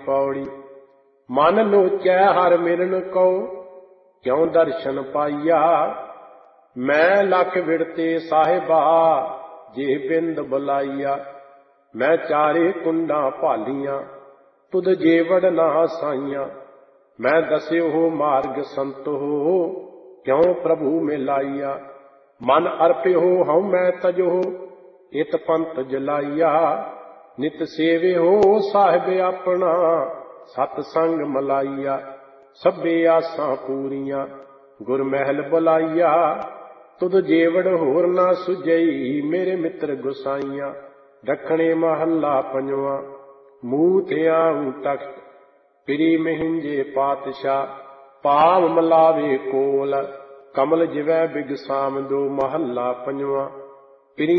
पौड़ी। मन लोचै हर मिलन को, क्यों दर्शन पाइया। मैं लख विड़ते साहिबा, जे बिंद बुलाइया। मैं चारे कुंडा भालियां, तुद जेवड़ ना साइया। मैं दस्यो हो मार्ग संत हो, क्यों प्रभु मिलाइया। मन अर्प्यो हऊँ मैं तजो, इत पंथ जलाइया। नित सेवे हो साहिब अपना, सतसंग मलाइया। सभे आसां पूरियां, गुर महल बुलाइया। तुद जेवड़ होर ना सुझई, मेरे मित्र गुसाइया। दखणे महला पंजवा, मूत आऊं तख्त, पिरी महिंजे पातशाह। पाव मलावे कोल, कमल जिवै बिग साम दो। महला पंजवा।